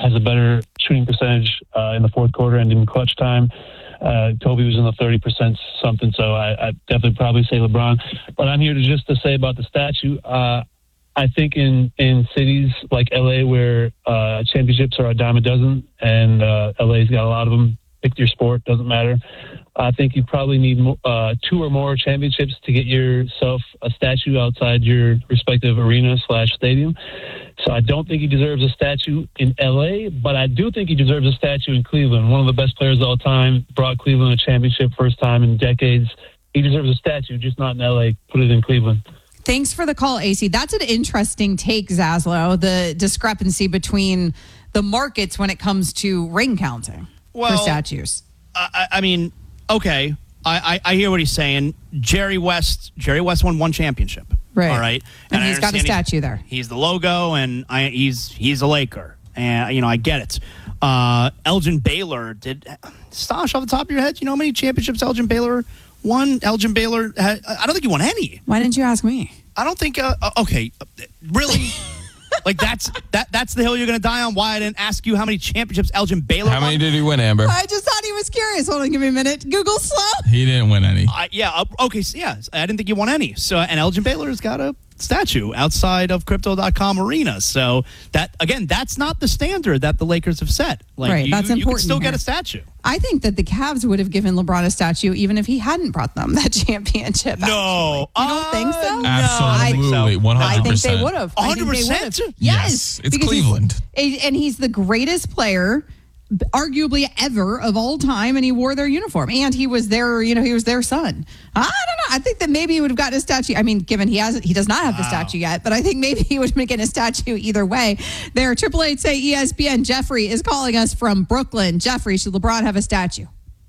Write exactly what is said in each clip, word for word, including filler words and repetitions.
has a better shooting percentage uh, in the fourth quarter and in clutch time. Uh, Kobe was in the thirty percent something, so I, I definitely probably say LeBron. But I'm here to just to say about the statue. Uh, I think in, in cities like L A where uh, championships are a dime a dozen, and uh, L A's got a lot of them, pick your sport, doesn't matter. I think you probably need uh, two or more championships to get yourself a statue outside your respective arena slash stadium. So I don't think he deserves a statue in L A, but I do think he deserves a statue in Cleveland. One of the best players of all time, brought Cleveland a championship first time in decades. He deserves a statue, just not in L A. Put it in Cleveland. Thanks for the call, A C. That's an interesting take, Zaslow, the discrepancy between the markets when it comes to ring counting well, for statues. I, I mean, okay, I, I, I hear what he's saying. Jerry West, Jerry West won one championship. Right. All right. And, and he's got a statue he's, there. He's the logo, and I, he's he's a Laker. And, you know, I get it. Uh, Elgin Baylor did, Stosh, off the top of your head, you know how many championships Elgin Baylor won? Elgin Baylor, had, I don't think he won any. Why didn't you ask me? I don't think, uh, okay, really? Like, that's that that's the hill you're going to die on? Why I didn't ask you how many championships Elgin Baylor How won? many did he win, Amber? I just thought he was curious. Hold on, give me a minute. Google slow. He didn't win any. Uh, yeah, uh, okay, so yeah, I didn't think he won any. So, and Elgin Baylor's got a statue outside of Crypto dot com arena. So, that, again, that's not the standard that the Lakers have set. Like, Right, you, that's you important can still here. get a statue. I think that the Cavs would have given LeBron a statue even if he hadn't brought them that championship. No. Actually. You don't think so? No. Absolutely, one I hundred percent. think they would have. one hundred percent? Yes. Yes, it's because Cleveland. he's- And he's the greatest player, arguably ever of all time, and he wore their uniform. And he was their, you know, he was their son. I don't know. I think that maybe he would have gotten a statue. I mean, given he hasn't, he does not have the Wow. statue yet, but I think maybe he would have been getting a statue either way. There, Triple Eight say E S P N. Jeffrey is calling us from Brooklyn. Jeffrey, should LeBron have a statue?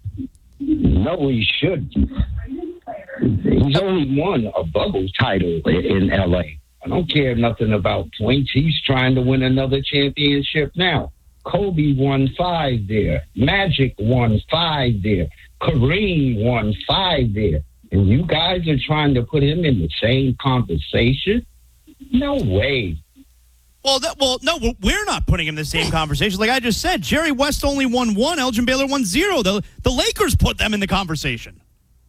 No, he should. He's only won a bubble title in L A. I don't care nothing about points. He's trying to win another championship now. Kobe won five there. Magic won five there. Kareem won five there. And you guys are trying to put him in the same conversation? No way. Well, that, well, no, we're not putting him in the same conversation. Like I just said, Jerry West only won one. Elgin Baylor won zero. The, the Lakers put them in the conversation.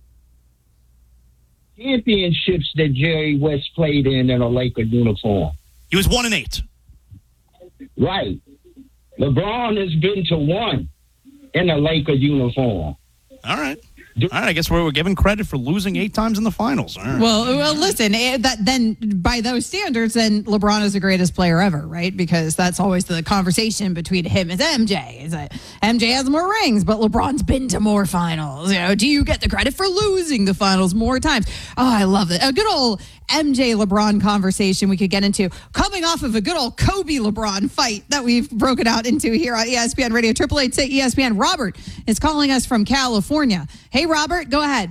Championships that Jerry West played in in a Laker uniform. He was one and eight. Right. LeBron has been to one in a Laker uniform. All right. All right, I guess we're, we're giving credit for losing eight times in the finals. All right. Well, well, listen. eh, That then, by those standards, then LeBron is the greatest player ever, right? Because that's always the conversation between him and M J. Is that M J has more rings, but LeBron's been to more finals. You know, do you get the credit for losing the finals more times? Oh, I love it. A good old M J LeBron conversation we could get into, coming off of a good old Kobe LeBron fight that we've broken out into here on E S P N Radio. Triple Eight say E S P N. Robert is calling us from California. Hey, Robert, go ahead.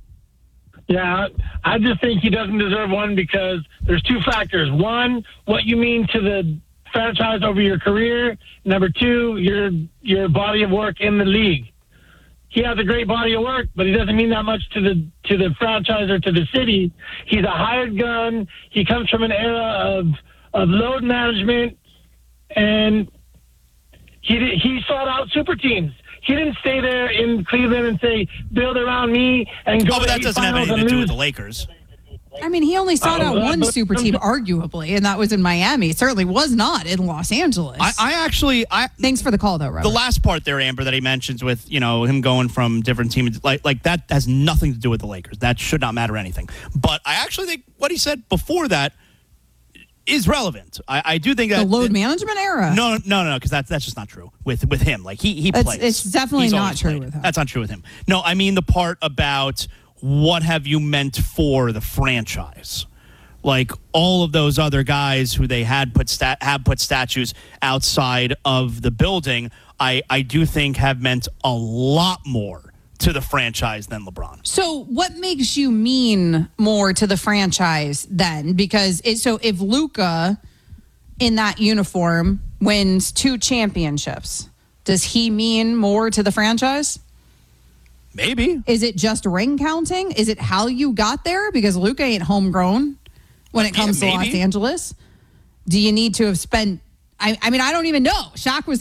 Yeah, I just think he doesn't deserve one because there's two factors. One, what you mean to the franchise over your career. Number two, your your body of work in the league. He has a great body of work, but he doesn't mean that much to the to the franchise or to the city. He's a hired gun. He comes from an era of of load management, and he he sought out super teams. He didn't stay there in Cleveland and say, build around me and go Oh, but to that eight doesn't have finals anything and to do lose. with the Lakers. I mean, he only sought out Uh, one but- super team, arguably, and that was in Miami. It certainly was not in Los Angeles. I, I actually, I Thanks for the call, though, Robert. the last part there, Amber, that he mentions with, you know, him going from different teams, like like that has nothing to do with the Lakers. That should not matter anything. But I actually think what he said before that is relevant. I, I do think that the load that- management era. No, no, no, no, because that's that's just not true with with him. Like he he It's- plays. it's definitely He's not always true played. with him. That's not true with him. No, I mean the part about what have you meant for the franchise. Like all of those other guys who they had put stat have put statues outside of the building, I I do think have meant a lot more to the franchise than LeBron. So what makes you mean more to the franchise then? Because it, so if Luka in that uniform wins two championships, does he mean more to the franchise? Maybe. Is it just ring counting? Is it how you got there? Because Luka ain't homegrown when it comes Yeah, to Los maybe. Angeles. Do you need to have spent? I, I mean, I don't even know. Shaq was